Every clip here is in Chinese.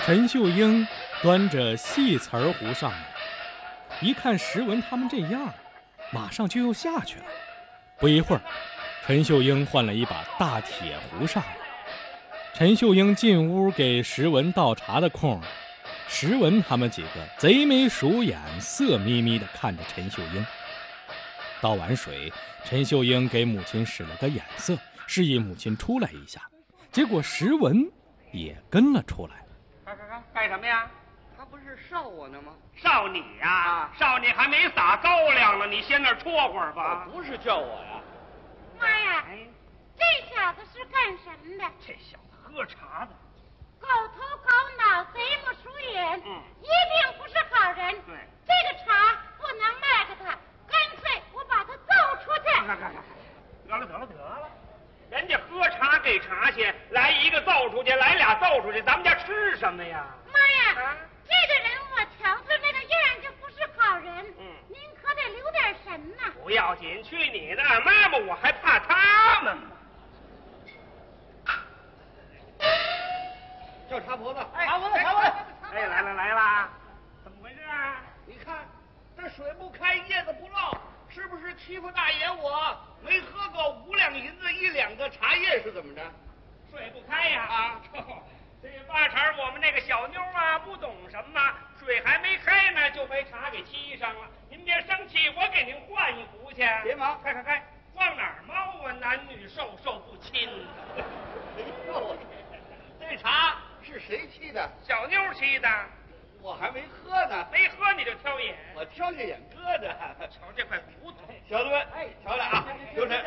陈秀英端着细瓷壶上来，一看石文他们这样，马上就又下去了。不一会儿，陈秀英换了一把大铁壶上来。陈秀英进屋给石文倒茶的空，石文他们几个贼眉鼠眼，色眯眯地看着陈秀英。倒完水，陈秀英给母亲使了个眼色，示意母亲出来一下。结果石文也跟了出来。 干什么呀？ 他不是烧我呢吗？ 烧你呀！烧你还没撒高粱呢，你先那儿戳会儿吧。 不是叫我呀。 妈呀，这小子是干什么的？ 这小子喝茶的， 狗头狗脑，贼不鼠眼，一定不是好人。 对， 这个茶不能卖给他，干脆我把他揍出去。 得了，人家喝茶给茶去，来一个揍出去，来俩揍出去，咱们家吃什么呀？ 妈呀，这个人我瞧着那个样就不是好人。您可得留点神呐。 不要紧，去你的！妈妈，我还怕他们吗？ 叫茶婆子， 茶婆子！哎，来啦！怎么回事啊？ 你看这水不开，叶子不落，是不是欺负大爷我？没喝够5两银子1两的茶叶是怎么着？ 水不开呀！这八成我们那个小妞啊，不懂什么，水还没开呢，就被茶给沏上了。您别生气，我给您换一壶去。 别忙， 开，往哪儿猫啊？男女授受不亲。 哎呦，这茶是谁沏的？ 小妞沏的。 我还没喝呢。 没喝你就挑眼。 我挑下眼搁着。 瞧这块骨头， 小子们，瞧来啊，留神。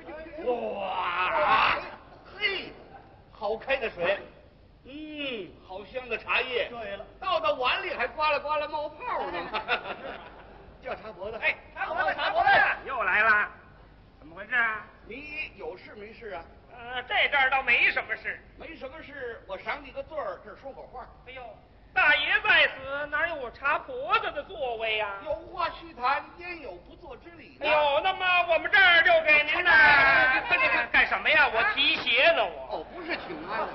哇，嘿，好开的水。好香的茶叶。对了，倒到碗里还呱啦呱啦冒泡呢。叫茶婆子。 哎，茶婆子又来了，怎么回事啊？ 你有事没事啊？ 这阵儿倒没什么事。 没什么事，我赏你个罪儿，这儿说口话。 哎呦，大爷在此，哪有我茶婆子的座位呀？ 有话须谈，焉有不做之理呢？ 哎呦，那么我们这儿就给您呢。快干什么呀？我提鞋呢，我。 哦，不是请安。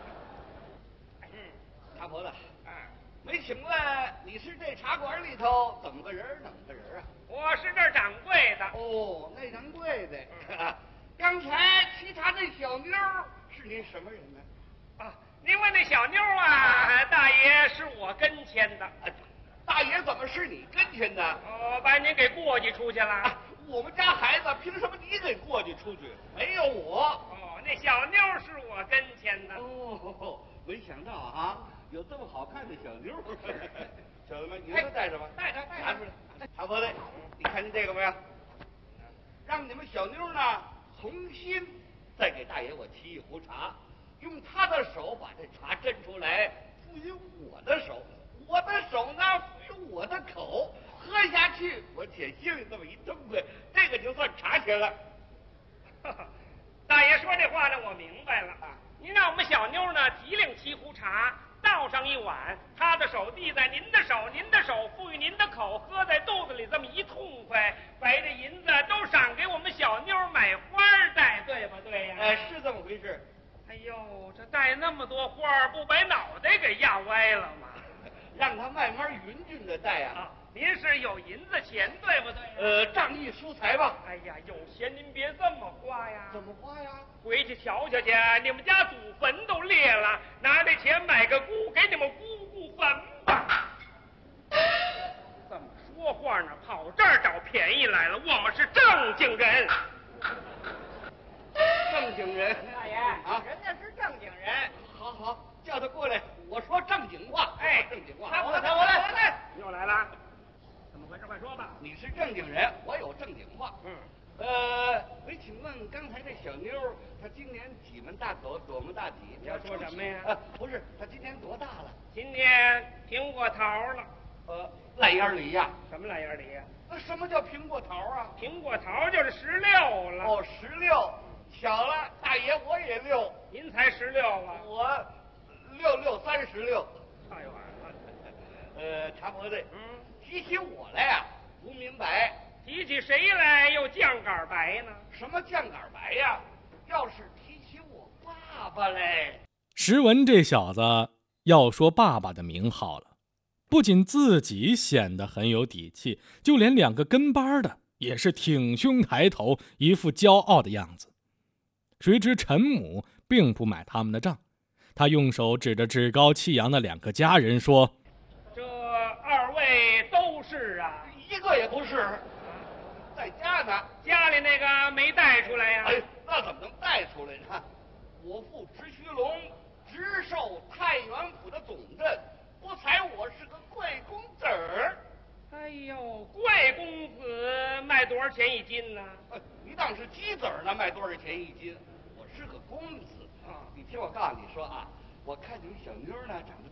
茶婆子，没请问你是这茶馆里头怎么个人啊？ 我是这儿掌柜的。 哦，那掌柜的。刚才沏茶那小妞是您什么人呢？ 您问那小妞啊，大爷是我跟前的。 大爷怎么是你跟前的？ 把您给过继出去了。 我们家孩子凭什么你给过继出去？没有我。 那小妞是我跟前的。 没想到啊，有这么好看的小妞。小子们，你们带着吧，带着，拿出来。茶婆子，你看见这个没有？让你们小妞呢重新再给大爷我沏一壶茶，用他的手把这茶斟出来，赋予我的手，我的手呢赋予我的口，喝下去我且心里这么一痛快，这个就算茶钱了。 大爷说这话呢，我明白了。您让我们小妞呢提领沏壶茶，倒上一碗，她的手递在您的手，您的手赋予您的口，喝在肚子里这么一痛快，把这银子都赏给我们小妞买花戴，对不对呀？ 是这么回事。 哎呦，这戴那么多花，不把脑袋给压歪了吗？ 让他慢慢匀匀的戴啊。 您是有银子钱，对不对？ 仗义疏财吧。 哎呀，有钱您别这么花呀。 怎么花呀？ 回去瞧瞧去，你们家祖坟都裂了，拿这钱买个姑，给你们姑姑坟吧。这么说话呢，跑这儿找便宜来了。我们是正经人。 正经人。 大爷人家是正经人。 好，叫他过来，我说正经话。正经话。 我来。又来了。怎么回事？快说吧。 你是正经人，我有正经话。没请问刚才这小妞，她今年几门大口，多么大体？ 你要说什么呀？ 不是，她今年多大了？ 今年苹果桃了。 烂眼梨呀？ 什么烂眼梨呀？ 什么叫苹果桃啊？ 苹果桃就是16了。 16，巧了，大爷我也6。 您才16啊？ 我636。 哎呦， 茶婆子，提起我来呀，不明白。 提起谁来又酱杆白呢？ 什么酱杆白呀？要是提起我爸爸来。 石文这小子要说爸爸的名号了，不仅自己显得很有底气，就连2个跟班的也是挺胸抬头，一副骄傲的样子。谁知陈母并不买他们的账，他用手指着趾高气扬的2个家人说：“ 这2位都是啊， 一个也不是，在家呢。 家里那个没带出来呀？ 哎，那怎么能带出来呢？我父直须龙，直授太原府的总镇，不才我是个贵公子儿。 哎呦，贵公子卖多少钱1斤呢？ 你当是鸡子儿呢，卖多少钱1斤？我是个公子啊！你听我告诉你说啊，我看你们小妞呢，长得